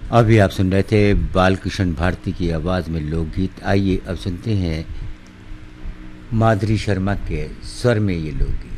अभी आप सुन रहे थे बालकृष्ण भारती की आवाज़ में लोकगीत। आइए अब सुनते हैं माधुरी शर्मा के स्वर में ये लोकगीत।